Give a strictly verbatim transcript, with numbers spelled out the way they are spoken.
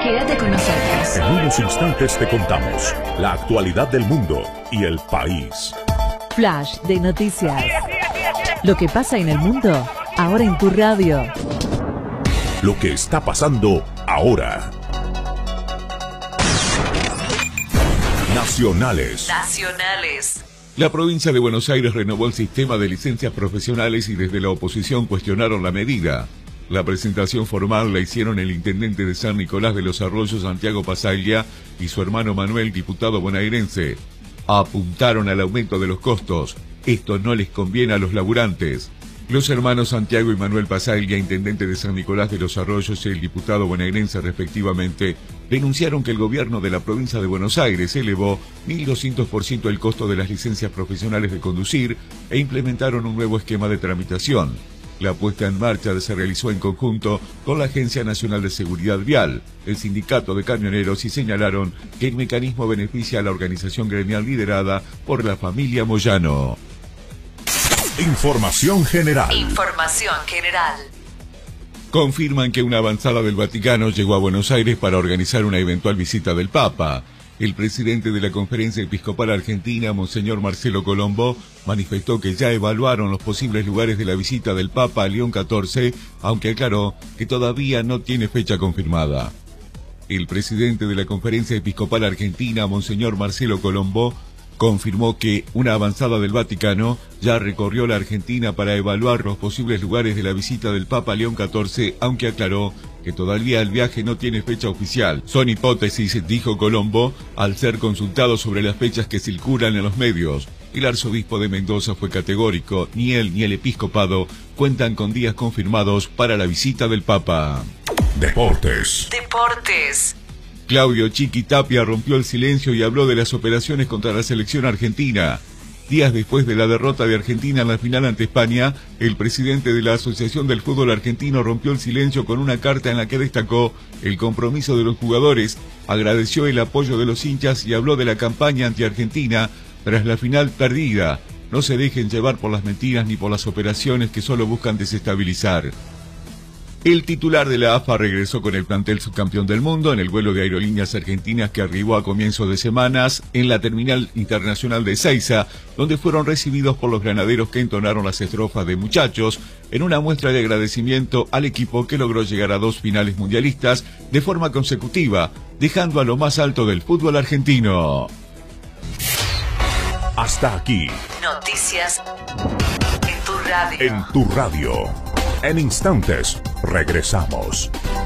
Quédate con nosotros. En unos instantes te contamos la actualidad del mundo y el país. Flash de noticias. Lo que pasa en el mundo, ahora en tu radio. Lo que está pasando ahora. Nacionales. Nacionales. La provincia de Buenos Aires renovó el sistema de licencias profesionales y desde la oposición cuestionaron la medida. La presentación formal la hicieron el intendente de San Nicolás de los Arroyos, Santiago Pasaglia, y su hermano Manuel, diputado bonaerense. Apuntaron al aumento de los costos. Esto no les conviene a los laburantes. Los hermanos Santiago y Manuel Pasaglia, intendente de San Nicolás de los Arroyos y el diputado bonaerense respectivamente, denunciaron que el gobierno de la provincia de Buenos Aires elevó mil doscientos por ciento el costo de las licencias profesionales de conducir e implementaron un nuevo esquema de tramitación. La puesta en marcha se realizó en conjunto con la Agencia Nacional de Seguridad Vial, el Sindicato de Camioneros, y señalaron que el mecanismo beneficia a la organización gremial liderada por la familia Moyano. Información general. Información general. Confirman que una avanzada del Vaticano llegó a Buenos Aires para organizar una eventual visita del Papa. El presidente de la Conferencia Episcopal Argentina, Monseñor Marcelo Colombo, manifestó que ya evaluaron los posibles lugares de la visita del Papa a León catorce, aunque aclaró que todavía no tiene fecha confirmada. El presidente de la Conferencia Episcopal Argentina, Monseñor Marcelo Colombo, confirmó que una avanzada del Vaticano ya recorrió la Argentina para evaluar los posibles lugares de la visita del Papa León catorce, aunque aclaró que todavía el viaje no tiene fecha oficial. Son hipótesis, dijo Colombo, al ser consultado sobre las fechas que circulan en los medios. El arzobispo de Mendoza fue categórico, ni él ni el episcopado cuentan con días confirmados para la visita del Papa. Deportes. Deportes. Claudio Chiqui Tapia rompió el silencio y habló de las operaciones contra la selección argentina. Días después de la derrota de Argentina en la final ante España, el presidente de la Asociación del Fútbol Argentino rompió el silencio con una carta en la que destacó el compromiso de los jugadores, agradeció el apoyo de los hinchas y habló de la campaña anti-Argentina tras la final perdida. No se dejen llevar por las mentiras ni por las operaciones que solo buscan desestabilizar. El titular de la A F A regresó con el plantel subcampeón del mundo en el vuelo de aerolíneas argentinas que arribó a comienzos de semanas en la terminal internacional de Ezeiza, donde fueron recibidos por los granaderos que entonaron las estrofas de Muchachos en una muestra de agradecimiento al equipo que logró llegar a dos finales mundialistas de forma consecutiva, dejando a lo más alto del fútbol argentino. Hasta aquí. Noticias en tu radio. En tu radio. En instantes, regresamos.